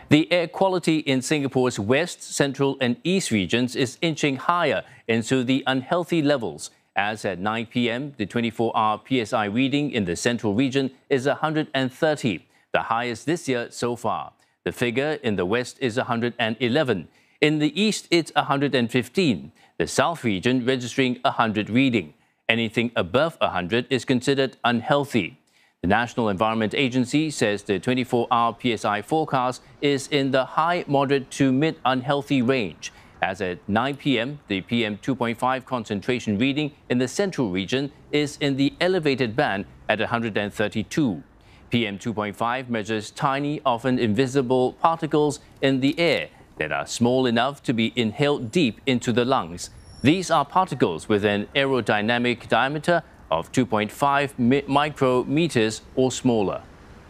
The air quality in Singapore's west, central and east regions is inching higher into the unhealthy levels. As at 9 p.m, the 24-hour PSI reading in the central region is 130, the highest this year so far. The figure in the west is 111. In the east, it's 115. The south region registering 100 reading. Anything above 100 is considered unhealthy. The National Environment Agency says the 24-hour PSI forecast is in the high, moderate to mid-unhealthy range. As at 9 p.m, the PM2.5 concentration reading in the central region is in the elevated band at 132. PM2.5 measures tiny, often invisible particles in the air that are small enough to be inhaled deep into the lungs. These are particles with an aerodynamic diameter of 2.5 micrometers or smaller.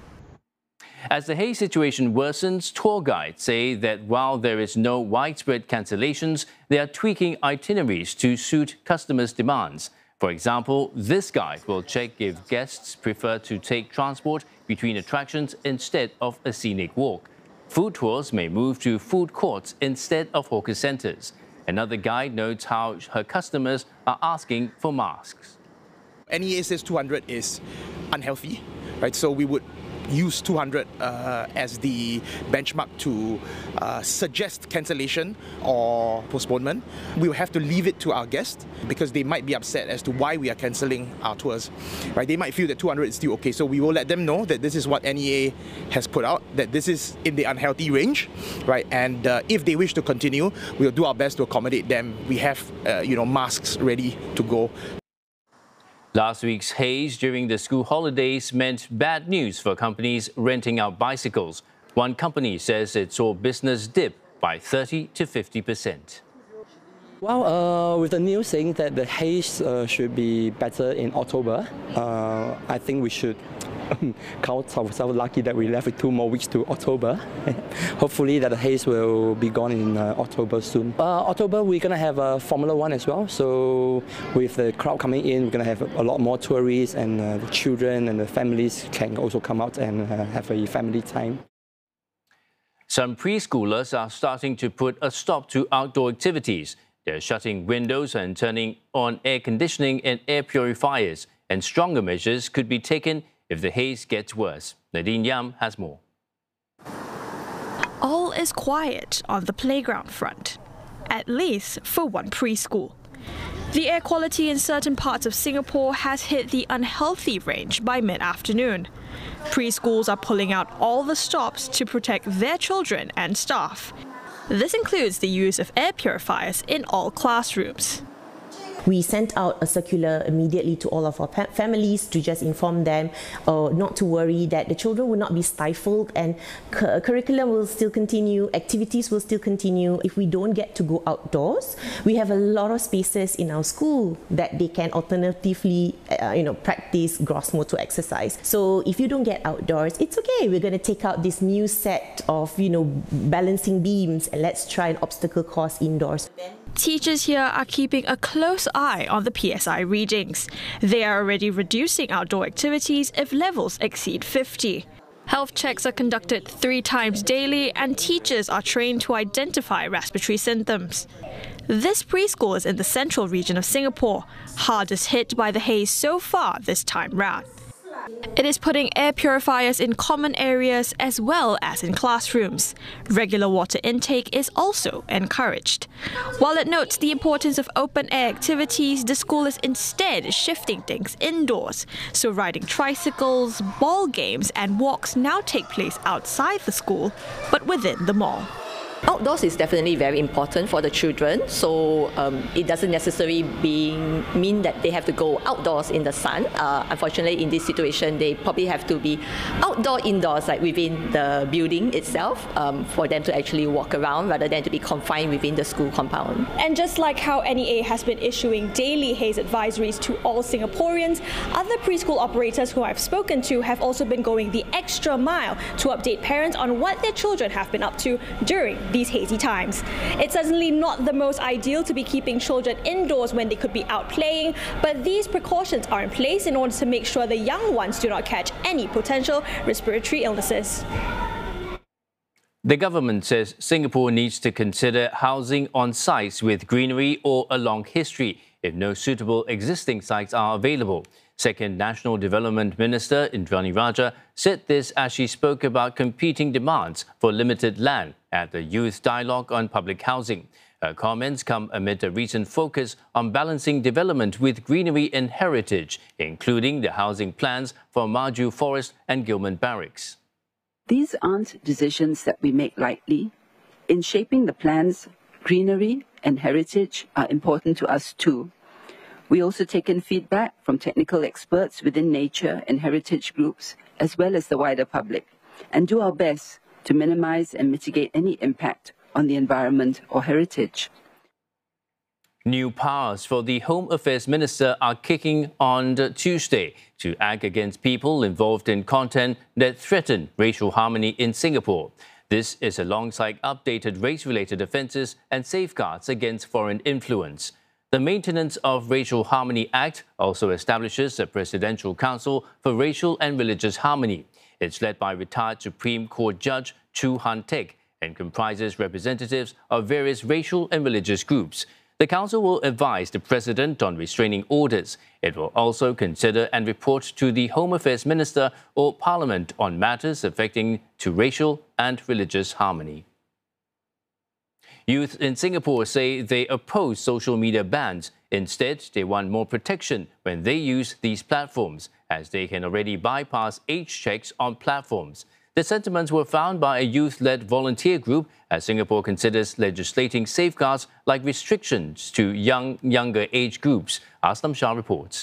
As the haze situation worsens, tour guides say that while there is no widespread cancellations, they are tweaking itineraries to suit customers' demands. For example, this guide will check if guests prefer to take transport between attractions instead of a scenic walk. Food tours may move to food courts instead of hawker centres. Another guide notes how her customers are asking for masks. NEA says 200 is unhealthy, right? So we would use 200 as the benchmark to suggest cancellation or postponement. We will have to leave it to our guests because they might be upset as to why we are cancelling our tours. Right? They might feel that 200 is still okay, so we will let them know that this is what NEA has put out, that this is in the unhealthy range, right? And if they wish to continue, we will do our best to accommodate them. We have masks ready to go. Last week's haze during the school holidays meant bad news for companies renting out bicycles. One company says it saw business dip by 30 to 50%. Well, with the news saying that the haze should be better in October, I think we should count ourselves lucky that we left with 2 more weeks to October. Hopefully that the haze will be gone in October soon. October we're going to have a Formula 1 as well, so with the crowd coming in, we're going to have a lot more tourists, and the children and the families can also come out and have a family time. Some preschoolers are starting to put a stop to outdoor activities. They're shutting windows and turning on air conditioning and air purifiers, and stronger measures could be taken if the haze gets worse. Nadine Yam has more. All is quiet on the playground front, at least for one preschool. The air quality in certain parts of Singapore has hit the unhealthy range by mid-afternoon. Preschools are pulling out all the stops to protect their children and staff. This includes the use of air purifiers in all classrooms. We sent out a circular immediately to all of our families to just inform them not to worry, that the children will not be stifled, and curriculum will still continue, activities will still continue. If we don't get to go outdoors, we have a lot of spaces in our school that they can alternatively practice gross motor exercise. So if you don't get outdoors, it's okay. We're going to take out this new set of balancing beams, and let's try an obstacle course indoors. Teachers here are keeping a close eye on the PSI readings. They are already reducing outdoor activities if levels exceed 50. Health checks are conducted 3 times daily, and teachers are trained to identify respiratory symptoms. This preschool is in the central region of Singapore, hardest hit by the haze so far this time round. It is putting air purifiers in common areas as well as in classrooms. Regular water intake is also encouraged. While it notes the importance of open-air activities, the school is instead shifting things indoors. So riding tricycles, ball games and walks now take place outside the school, but within the mall. Outdoors is definitely very important for the children, so it doesn't necessarily mean that they have to go outdoors in the sun. Unfortunately, in this situation, they probably have to be indoors, like within the building itself, for them to actually walk around rather than to be confined within the school compound. And just like how NEA has been issuing daily haze advisories to all Singaporeans, other preschool operators who I've spoken to have also been going the extra mile to update parents on what their children have been up to during these hazy times. It's certainly not the most ideal to be keeping children indoors when they could be out playing, but these precautions are in place in order to make sure the young ones do not catch any potential respiratory illnesses. The government says Singapore needs to consider housing on sites with greenery or a long history if no suitable existing sites are available. Second National Development Minister Indranee Rajah said this as she spoke about competing demands for limited land at the Youth Dialogue on Public Housing. Her comments come amid a recent focus on balancing development with greenery and heritage, including the housing plans for Maju Forest and Gillman Barracks. These aren't decisions that we make lightly. In shaping the plans, greenery and heritage are important to us too. We also take in feedback from technical experts within nature and heritage groups, as well as the wider public, and do our best to minimize and mitigate any impact on the environment or heritage. New powers for the Home Affairs Minister are kicking on Tuesday to act against people involved in content that threaten racial harmony in Singapore. This is alongside updated race-related offences and safeguards against foreign influence. The Maintenance of Racial Harmony Act also establishes a Presidential Council for Racial and Religious Harmony. It's led by retired Supreme Court Judge Chu Han Teck and comprises representatives of various racial and religious groups. The Council will advise the President on restraining orders. It will also consider and report to the Home Affairs Minister or Parliament on matters affecting to racial and religious harmony. Youth in Singapore say they oppose social media bans. Instead, they want more protection when they use these platforms, as they can already bypass age checks on platforms. The sentiments were found by a youth-led volunteer group as Singapore considers legislating safeguards like restrictions to younger age groups. Aslam Shah reports.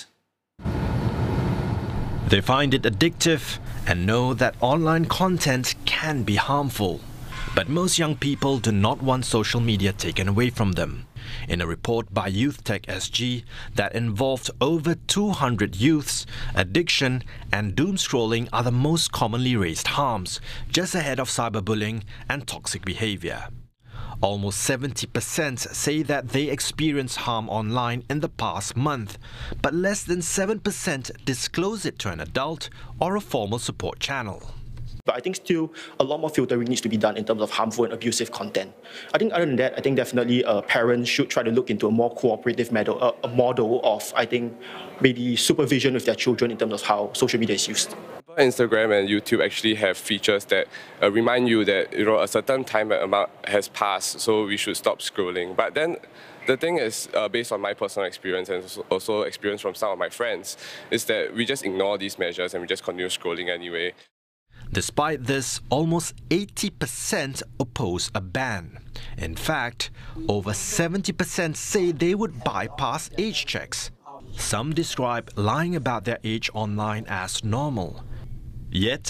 They find it addictive and know that online content can be harmful. But most young people do not want social media taken away from them. In a report by YouthTech SG that involved over 200 youths, addiction and doom scrolling are the most commonly raised harms, just ahead of cyberbullying and toxic behavior. Almost 70% say that they experience harm online in the past month, but less than 7% disclose it to an adult or a formal support channel. But I think still a lot more filtering needs to be done in terms of harmful and abusive content. I think other than that, I think definitely parents should try to look into a more cooperative model, a model of, I think, maybe supervision with their children in terms of how social media is used. Instagram and YouTube actually have features that remind you that a certain time amount has passed, so we should stop scrolling. But then the thing is, based on my personal experience and also experience from some of my friends, is that we just ignore these measures and we just continue scrolling anyway. Despite this, almost 80% oppose a ban. In fact, over 70% say they would bypass age checks. Some describe lying about their age online as normal. Yet,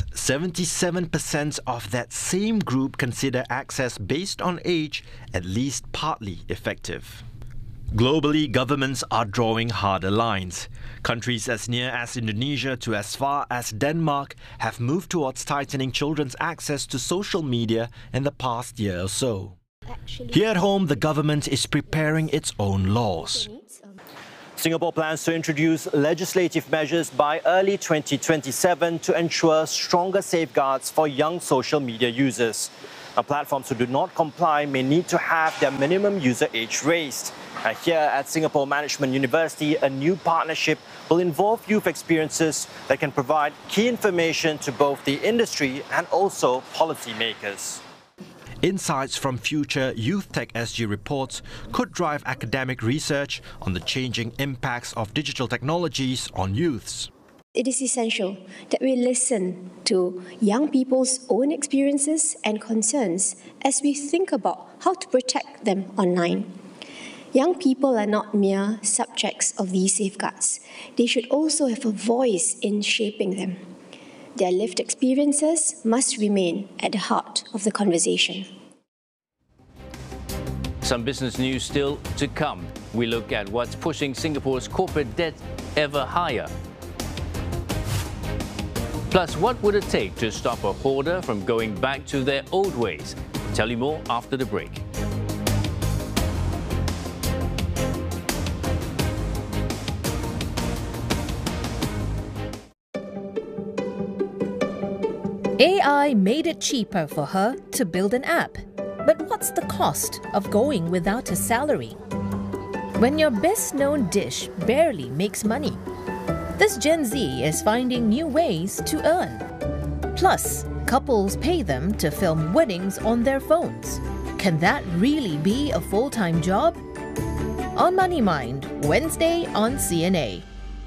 77% of that same group consider access based on age at least partly effective. Globally, governments are drawing harder lines. Countries as near as Indonesia to as far as Denmark have moved towards tightening children's access to social media in the past year or so. Here at home, the government is preparing its own laws. Singapore plans to introduce legislative measures by early 2027 to ensure stronger safeguards for young social media users. Now, platforms who do not comply may need to have their minimum user age raised. Here at Singapore Management University, a new partnership will involve youth experiences that can provide key information to both the industry and also policymakers. Insights from future YouthTech SG reports could drive academic research on the changing impacts of digital technologies on youths. It is essential that we listen to young people's own experiences and concerns as we think about how to protect them online. Young people are not mere subjects of these safeguards. They should also have a voice in shaping them. Their lived experiences must remain at the heart of the conversation. Some business news still to come. We look at what's pushing Singapore's corporate debt ever higher. Plus, what would it take to stop a hoarder from going back to their old ways? Tell you more after the break. AI made it cheaper for her to build an app. But what's the cost of going without a salary? When your best-known dish barely makes money, this Gen Z is finding new ways to earn. Plus, couples pay them to film weddings on their phones. Can that really be a full-time job? On Money Mind, Wednesday on CNA.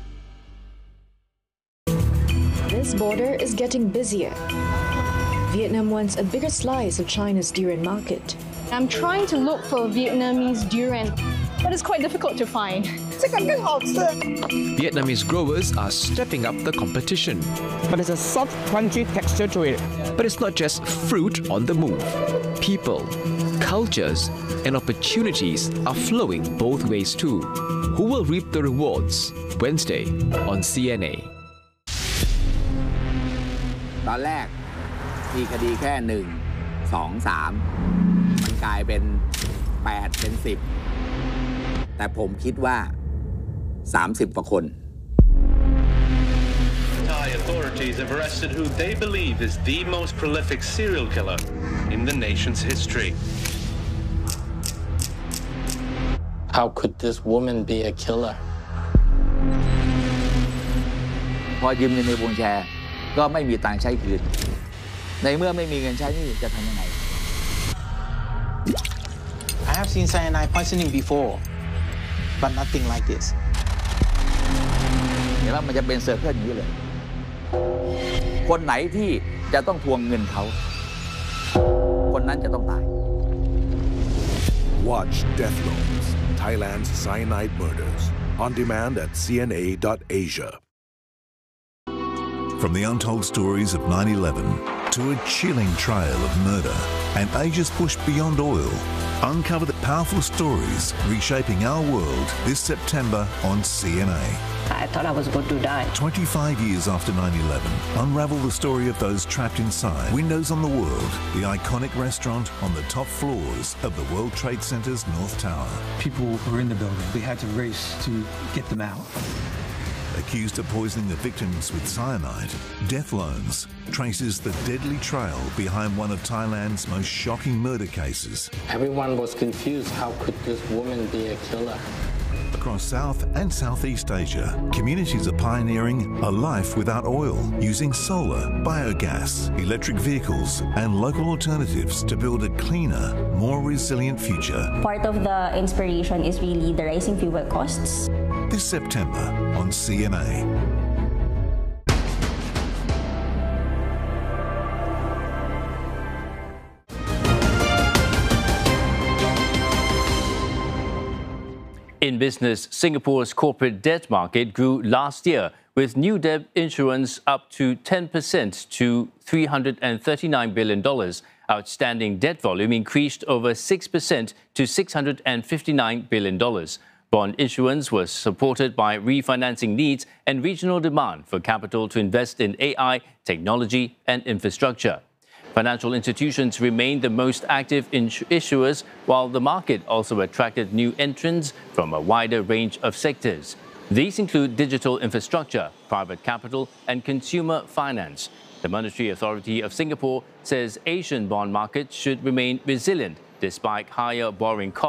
This border is getting busier. Vietnam wants a bigger slice of China's durian market. I'm trying to look for Vietnamese durian, but it's quite difficult to find. Vietnamese growers are stepping up the competition. But there's a soft, crunchy texture to it. But it's not just fruit on the move. People, cultures, and opportunities are flowing both ways too. Who will reap the rewards? Wednesday on CNA. ตอนแรกมีคดีแค่1 2 3มันกลายเป็น8เป็น10แต่ผมคิดว่า30กว่าคน Thai authorities have arrested who they believe is the most prolific serial killer in the nation's history. How could this woman be a killer? พอยืมเงินในวงแชร์ก็ไม่มีตังค์ใช้คืนในเมื่อไม่มีเงินใช้นี่จะทำยังไง I have seen cyanide poisoning before, but nothing like this. เห็นว่ามันจะเป็นเซอร์เคิลอย่างนี้เลยคนไหนที่จะต้องทวงเงินเขาคนนั้นจะต้องตาย Watch Death Loans, Thailand's cyanide murders, on demand at cna.asia. From the untold stories of 9/11 to a chilling trail of murder and Asia's push beyond oil, uncover the powerful stories reshaping our world this September on CNA. I thought I was going to die. 25 years after 9/11, unravel the story of those trapped inside Windows on the World, the iconic restaurant on the top floors of the World Trade Center's North Tower. People were in the building. We had to race to get them out. Accused of poisoning the victims with cyanide, Death Loans traces the deadly trail behind one of Thailand's most shocking murder cases. Everyone was confused. How could this woman be a killer? Across South and Southeast Asia, communities are pioneering a life without oil, using solar, biogas, electric vehicles and local alternatives to build a cleaner, more resilient future. Part of the inspiration is really the rising fuel costs. This September on CNA. In business, Singapore's corporate debt market grew last year, with new debt issuance up to 10% to $339 billion. Outstanding debt volume increased over 6% to $659 billion. Bond issuance was supported by refinancing needs and regional demand for capital to invest in AI, technology and infrastructure. Financial institutions remain the most active issuers, while the market also attracted new entrants from a wider range of sectors. These include digital infrastructure, private capital and consumer finance. The Monetary Authority of Singapore says Asian bond markets should remain resilient despite higher borrowing costs.